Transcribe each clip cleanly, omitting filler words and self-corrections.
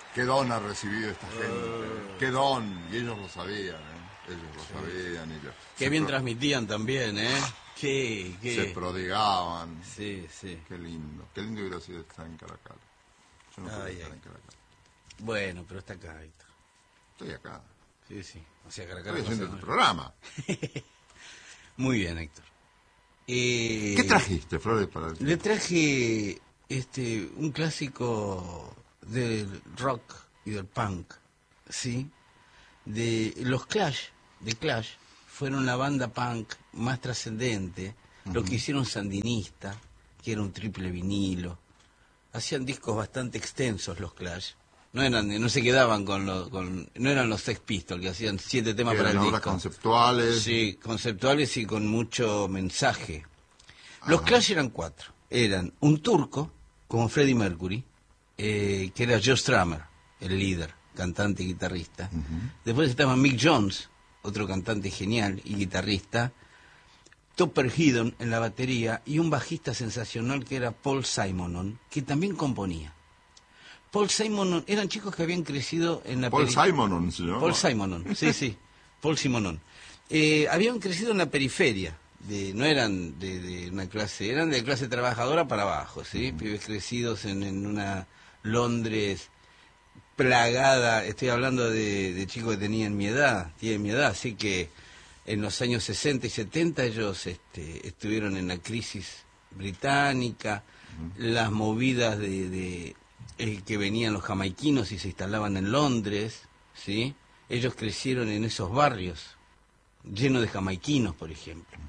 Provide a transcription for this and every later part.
qué don ha recibido esta gente, qué don, y ellos lo sabían, ellos lo sabían. Y qué bien transmitían también, se prodigaban. Sí. Qué lindo hubiera sido estar en Caracas. Yo no puedo estar en Caracas. Bueno, pero está acá, Héctor. Estoy acá. Sí. O sea, Caracas. Estoy haciendo tu programa. Muy bien, Héctor. ¿Qué trajiste, Flores, para el... Le traje un clásico del rock y del punk, ¿sí? De los Clash, fueron la banda punk más trascendente, lo que hicieron Sandinista, que era un triple vinilo. Hacían discos bastante extensos los Clash. No se quedaban no eran los Sex Pistols que hacían 7 temas para el disco. Conceptuales. Sí, conceptuales y con mucho mensaje. Los Clash eran 4. Eran un turco, como Freddie Mercury, que era Joe Strummer, el líder, cantante y guitarrista. Después estaba Mick Jones, otro cantante genial y guitarrista. Topper Headon en la batería y un bajista sensacional que era Paul Simonon, que también componía. Paul Simonon, eran chicos que habían crecido en la Paul Simonon, ¿sí? Paul Simonon, sí, Paul Simonon. Habían crecido en la periferia, no eran de una clase, eran de clase trabajadora para abajo, ¿sí? Pibes crecidos en una Londres plagada, estoy hablando de chicos que tienen mi edad, así que en los años 60 y 70 ellos estuvieron en la crisis británica, las movidas de que venían los jamaiquinos y se instalaban en Londres, ¿sí? Ellos crecieron en esos barrios, llenos de jamaiquinos, por ejemplo.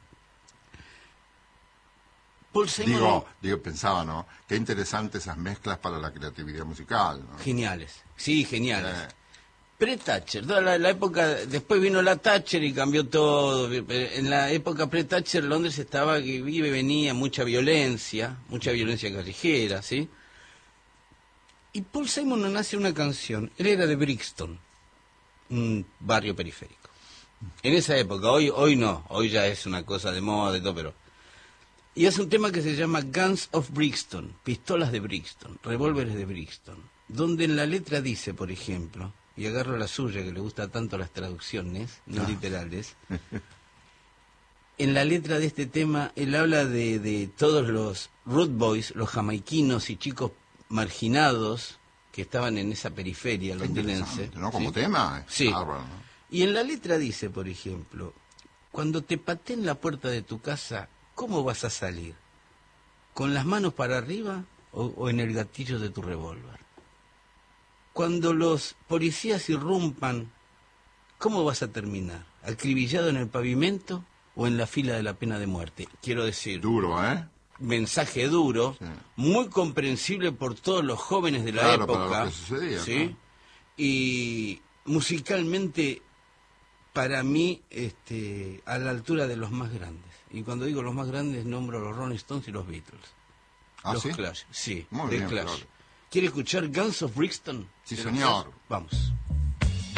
Paul Simon, pensaba, ¿no? Qué interesante esas mezclas para la creatividad musical, ¿no? Geniales, sí, geniales. Pre-Thatcher, la época, después vino la Thatcher y cambió todo. En la época pre-Thatcher Londres estaba que vive, venía mucha violencia callejera, ¿sí? Y Paul Simon hace una canción, él era de Brixton, un barrio periférico. En esa época, hoy no, hoy ya es una cosa de moda y todo, pero... Y hace un tema que se llama Guns of Brixton, pistolas de Brixton, revólveres de Brixton, donde en la letra dice, por ejemplo, y agarro la suya que le gusta tanto las traducciones, no literales, en la letra de este tema él habla de todos los root boys, los jamaiquinos y chicos marginados que estaban en esa periferia londinense. ¿No? Como tema. Sí. Bárbaro, ¿no? Y en la letra dice, por ejemplo, cuando te pateen la puerta de tu casa, ¿cómo vas a salir? ¿Con las manos para arriba o en el gatillo de tu revólver? Cuando los policías irrumpan, ¿cómo vas a terminar? ¿Acribillado en el pavimento o en la fila de la pena de muerte? Quiero decir... Duro, ¿eh? Mensaje duro, sí. Muy comprensible por todos los jóvenes de la época, para lo que sucedía, ¿sí? ¿No? Y musicalmente, para mí, a la altura de los más grandes. Y cuando digo los más grandes, nombro a los Rolling Stones y los Beatles. Los ¿sí? Clash, sí, Muy de bien, Clash. claro. ¿Quiere escuchar Guns of Brixton? Sí, señor. Vamos.